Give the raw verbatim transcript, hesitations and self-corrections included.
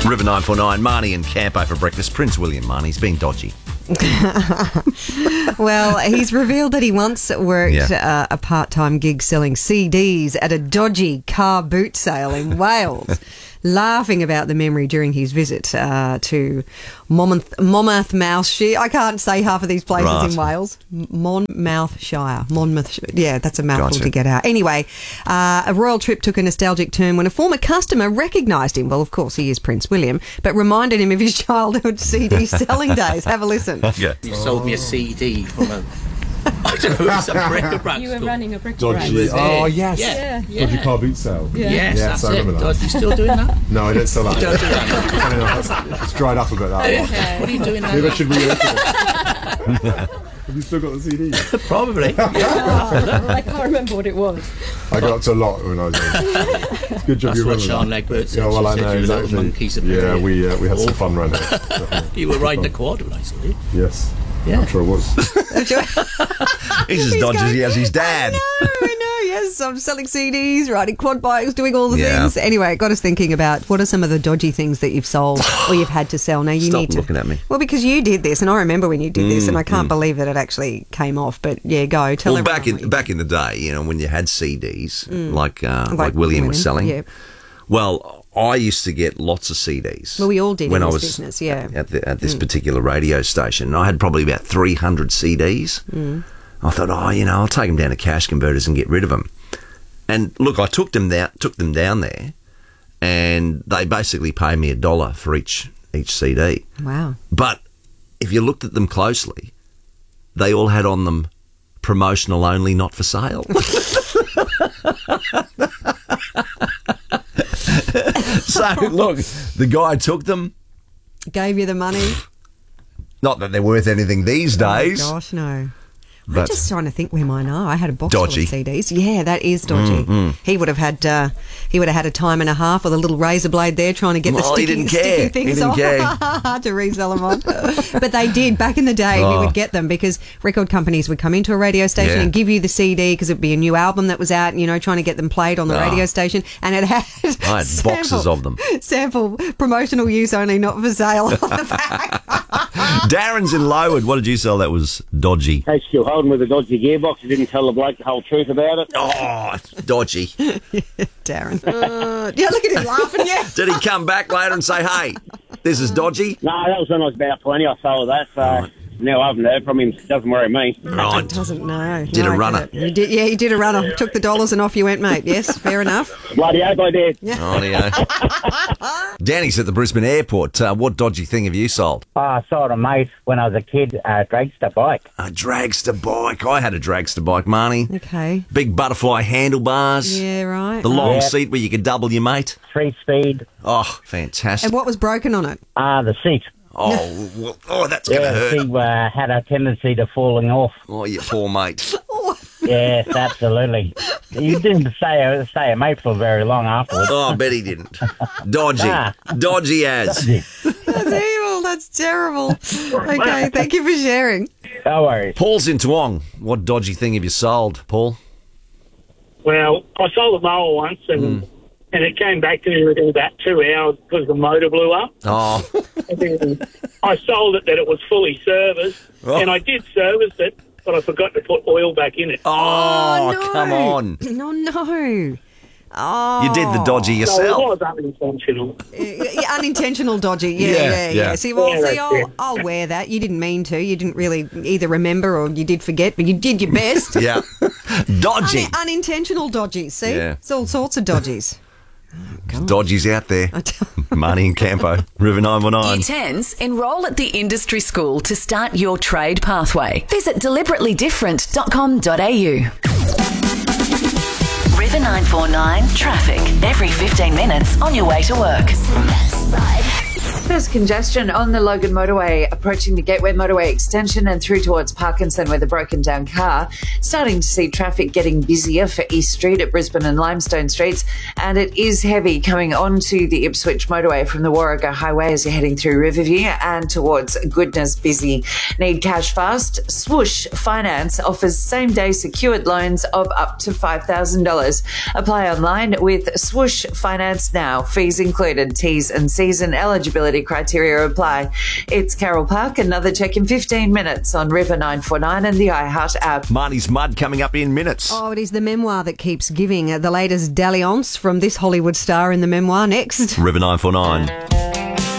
River nine four nine, Marnie and Campo for breakfast. Prince William, Marnie's been dodgy. Well, he's revealed that he once worked Yeah. uh, a part-time gig selling C Ds at a dodgy car boot sale in Wales, laughing about the memory during his visit uh, to Monmouth, Monmouthshire. I can't say half of these places Right. in Wales. Monmouthshire. Monmouth. Yeah, that's a mouthful Gotcha. to get out. Anyway, uh, a royal trip took a nostalgic turn when a former customer recognised him. Well, of course, he is Prince William, but reminded him of his childhood C D selling days. Have a listen. Okay. You sold me a C D from a, I don't know, some bric-a-brac You were store. running a brick Dodgy. was there. Oh, yes. Yeah, Yeah. Dodgy car boot sale. Yes, Yes, that's I it. remember that. Dodgy, still doing that? No, I don't sell that. Don't do that. Funny enough, it's, it's dried up a bit, that one. Okay. What are you doing now? Maybe I should reopen it. Have you still got the C D? Probably. I can't remember what it was. I got up to a lot when I was young. Good job That's you what remember Sean that. Legbert said. Yeah, well, She I said know, you were little exactly. monkeys up Yeah, there. we, uh, we had some Awful. fun around here. Definitely. You were riding the quad when I saw you. Yes. Yeah. I'm sure it was. He's as dodgy as he has his dad. I know, I know, yes. I'm selling C Ds, riding quad bikes, doing all the Yeah. things. Anyway, it got us thinking about what are some of the dodgy things that you've sold or you've had to sell. Now, you Stop need to. looking at me. Well, because you did this, and I remember when you did this, and I can't believe that it actually came off. But yeah, go. Tell Well, everyone back in what you back in the day, you know, when you had C Ds, like, uh, like Like William was William, selling. yeah. Well, I used to get lots of C Ds. Well, we all did when in I this was business, yeah. at the, at this particular radio station. And I had probably about three hundred C Ds. Mm. I thought, oh, you know, I'll take them down to cash converters and get rid of them. And look, I took them down, took them down there, and they basically paid me a dollar for each each C D. Wow. But if you looked at them closely, they all had on them promotional only, not for sale. So, look, the guy took them. Gave you the money? Not that they're worth anything these days. Oh, gosh, no. I'm But- just trying to think where mine are. I had a box full of Dodgy. C Ds. Yeah, that is dodgy. He would have had uh, he would have had a time and a half with a little razor blade there trying to get the Well, he sticky, didn't sticky care. He things didn't off care. to resell them on. But they did. Back in the day, we Oh. would get them because record companies would come into a radio station Yeah. and give you the C D because it'd be a new album that was out, you know, trying to get them played on the Oh. radio station. And it had, I had boxes of them. Sample, promotional use only, not for sale on the back. Darren's in Lowood. What did you sell that was dodgy? Hey, still holding with a dodgy gearbox. He didn't tell the bloke the whole truth about it. Oh, dodgy. Darren. Uh, yeah, look at him laughing, yeah. Did he come back later and say, hey, this is dodgy? No, that was when I was about twenty. I sold that, so now I haven't heard from him. It doesn't worry me. Right. Doesn't know. Did No, a I get runner. it. You did, yeah, you did a runner. Took the dollars and off you went, mate. Yes, fair enough. Bloody hope I did. Rightio. Danny's at the Brisbane airport. Uh, what dodgy thing have you sold? Oh, I sold a mate when I was a kid, a dragster bike. A dragster bike. I had a dragster bike, Marnie. Okay. Big butterfly handlebars. Yeah, right. The long Yeah. seat where you could double your mate. Three speed. Oh, fantastic. And what was broken on it? Ah, the seat. Oh, well, oh, that's going to Yeah, the hurt. seat uh, had a tendency to falling off. Oh, you poor mate. Yes, absolutely. You didn't stay, stay a mate for very long afterwards. Oh, I bet he didn't. Dodgy. Ah. Dodgy as. That's evil. That's terrible. Okay, thank you for sharing. No worries. Paul's in Toowong. What dodgy thing have you sold, Paul? Well, I sold a mower once, and and it came back to me within about two hours because the motor blew up. Oh, And then I sold it that it was fully serviced, Oh. and I did service it, but I forgot to put oil back in it. oh, no. come on. No, no. Oh. You did the dodgy So it yourself. was unintentional. Yeah, unintentional dodgy. Yeah, Yeah, yeah, yeah. yeah. See, well, Yeah, see, that's I'll, it. I'll wear that. You didn't mean to. You didn't really either remember or you did forget, but you did your best. Yeah. Dodgy. Un- unintentional dodgies. See, Yeah. it's all sorts of dodgies. Dodgy's out there. Marnie and Campo. River nine one nine. Year tens, enrol at the industry school to start your trade pathway. Visit deliberately different dot com dot a u. River nine four nine traffic every fifteen minutes on your way to work. First congestion on the Logan Motorway, approaching the Gateway Motorway extension and through towards Parkinson with a broken down car. Starting to see traffic getting busier for East Street at Brisbane and Limestone Streets, and it is heavy coming onto the Ipswich Motorway from the Warrego Highway as you're heading through Riverview and towards Goodness busy. Need cash fast? Swoosh Finance offers same-day secured loans of up to five thousand dollars. Apply online with Swoosh Finance now. Fees included. T's and C's and eligibility criteria apply. It's Carol Park. Another check in fifteen minutes on River nine four nine and the iHeart app. Marnie's Mud coming up in minutes. Oh, it is the memoir that keeps giving. Uh, the latest dalliance from this Hollywood star in the memoir next. River nine four nine.